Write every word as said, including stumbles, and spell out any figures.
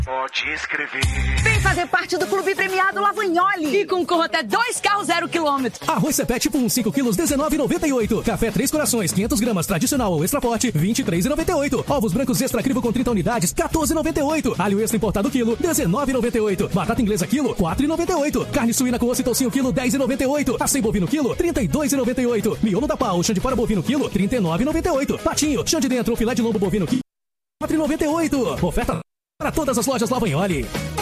Pode escrever. Vem fazer parte do Clube Premiado Lavagnoli e concorra até dois carros zero quilômetro. Arroz Cepé tipo um, cinco quilos, dezenove reais e noventa e oito. Café Três Corações, quinhentas gramas, tradicional ou extra pote, vinte e três reais e noventa e oito. Ovos brancos extra crivo com trinta unidades, quatorze reais e noventa e oito. Alho extra importado quilo, dezenove reais e noventa e oito. Batata inglesa quilo, quatro reais e noventa e oito. Carne suína com osso e toucinho quilo, dez reais e noventa e oito. Acém bovino quilo, trinta e dois reais e noventa e oito. Miolo da pau, chão de fora bovino quilo, trinta e nove reais e noventa e oito. Patinho, chão de dentro, filé de lombo bovino quilo, quatro reais e noventa e oito. Oferta para todas as lojas Lavagnoli.